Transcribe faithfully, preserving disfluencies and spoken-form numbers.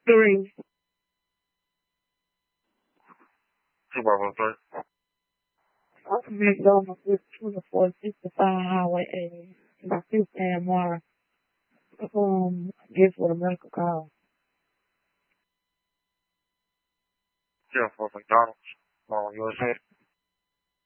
Three. Two by one three. I'm from McDonald's, twenty-four sixty-five Highway A. My sister and Mara. Um, guess what a medical call. Yeah, for McDonald's. Mall U S A.